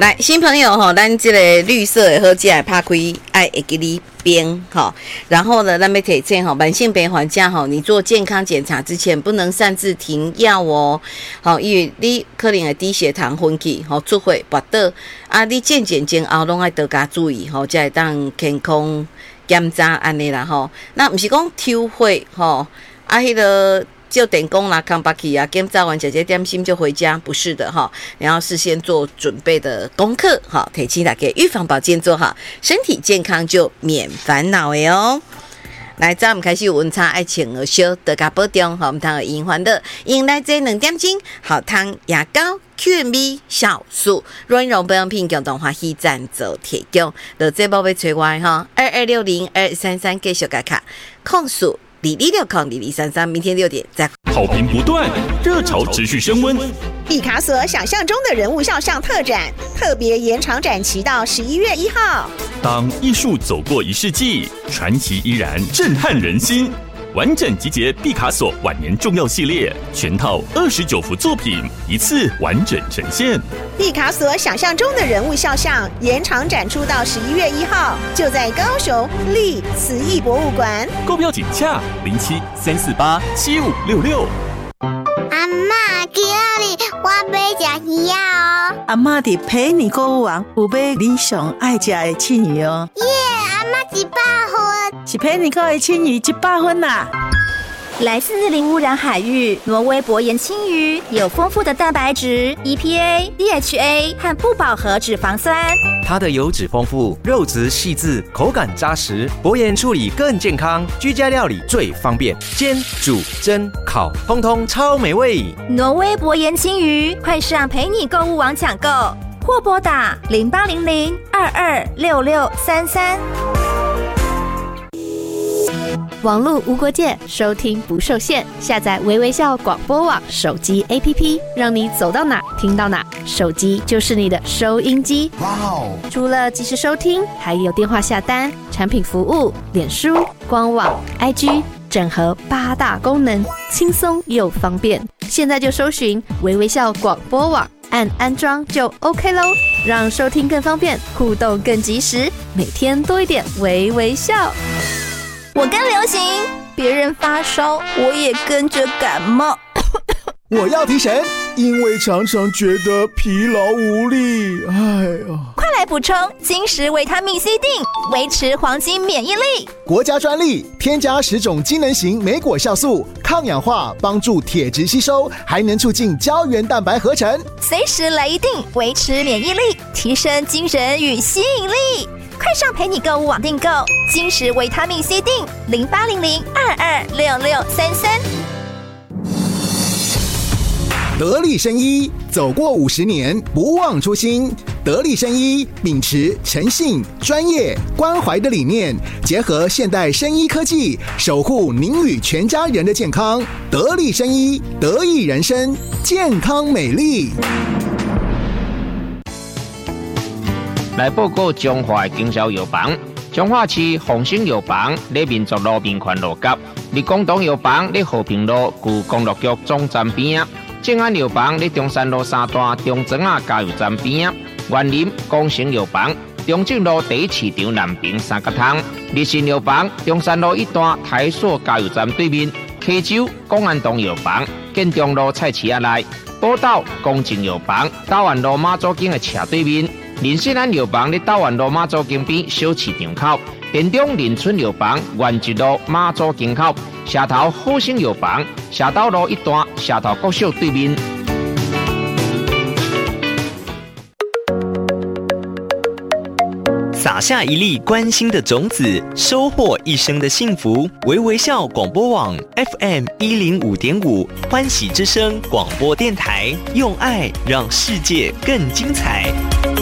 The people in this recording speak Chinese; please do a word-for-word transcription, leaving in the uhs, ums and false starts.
来，新朋友哈，咱这个绿色的好食拍开，爱会给你冰哈。然后呢，咱们提醒哈，慢性病患者哈，你做健康检查之前不能擅自停药哦。好，因为你可能会低血糖、昏厥、吼出血、跋倒啊，你健检前后拢爱多加注意吼，才会当健康检查安尼啦吼。那不是讲抽血吼，啊，迄、那个。就电工啦、康巴奇啊，检查完姐姐点心就回家，不是的哈，你要事先做准备的功课哈，提醒大家预防保健做好，身体健康就免烦恼的哦。来，咱们开始温差爱情而修，得加保重哈，我们谈个银环的，迎来这两点钟，好汤牙膏。Q and B 酵素润溶保养品共同欢喜赞助提供，就这宝贝吹歪哈，二二六零二三三继续加卡控诉。李李六抗李李三三，明天六点再。 好评不断，热潮持续升温。 毕卡索想象中的人物肖像特展，特别延长展期到十一月一号。 当艺术走过一世纪，传奇依然震撼人心。完整集结毕卡索晚年重要系列，全套二十九幅作品，一次完整呈现。 毕卡索想象中的人物肖像延长展出到十一月一号，就在高雄立慈艺博物馆。 购票请洽零七三四八七五六六。 阿嬷，今仔日我要吃鱼哦。 阿嬷伫陪你购物网有买你上爱吃的庆鱼哦。 耶，阿嬷一百分。 是陪你购的庆鱼一百分啦。 来自零污染海域，挪威薄盐青鱼有丰富的蛋白质、E P A、D H A 和不饱和脂肪酸。 它的油脂丰富，肉质细致，口感扎实，薄盐处理更健康，居家料理最方便，煎、煮、蒸、烤，通通超美味。 挪威薄盐青鱼，快上陪你购物网抢购，或拨打零八零零二二六六三三。网络无国界，收听不受限。下载微微笑广播网手机 A P P， 让你走到哪听到哪，手机就是你的收音机。哇哦！除了即时收听，还有电话下单、产品服务、脸书、官网、I G， 整合八大功能，轻松又方便。现在就搜寻微微笑广播网，按安装就 OK 咯，让收听更方便，互动更及时，每天多一点微微笑。我跟流行，别人发烧，我也跟着感冒。 我要提神，因为常常觉得疲劳无力。哎呀， 快来补充金石维他命 C 锭，维持黄金免疫力。 国家专利，添加十种机能型莓果酵素，抗氧化，帮助铁质吸收，还能促进胶原蛋白合成。 随时来一锭，维持免疫力，提升精神与吸引力。快上陪你购物网订购金石维他命 C 锭，零八零零二二六六三三。 得力生医，走过五十年，不忘初心。得力生医秉持诚信、专业、关怀的理念，结合现代生医科技，守护您与全家人的健康。得力生医，得益人生，健康美丽。 来报告中华的经销药房，中华市丰兴药房在民族路民权路角，立广东药房在和平路旧公路局总站边啊，正安药房在中山路三段中庄啊加油站边啊，园林光成药房中正路第一市场南平三角汤，日新药房中山路一段台塑加油站对面，溪州公安东药房建中路菜市仔内，宝岛公正药房大湾路马祖径的斜对面。林信安药房在大湾路马祖径边小市场口，田中林村药房原一路马祖径口，社头好生药房社头路一段社头国小对面。 撒下一粒关心的种子，收获一生的幸福。微微笑广播网 F M 一零五点五，欢喜之声广播电台，用爱让世界更精彩。